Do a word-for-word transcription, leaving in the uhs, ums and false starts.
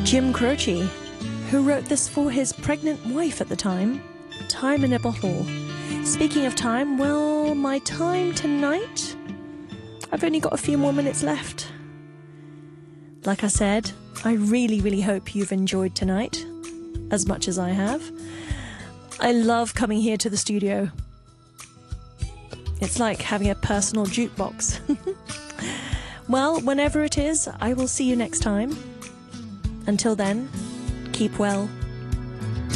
Jim Croce, who wrote this for his pregnant wife at the time, Time in a Bottle. Speaking of time, well, my time tonight, I've only got a few more minutes left. Like I said, I really, really hope you've enjoyed tonight as much as I have. I love coming here to the studio. It's like having a personal jukebox. Well, whenever it is, I will see you next time. Until then, keep well.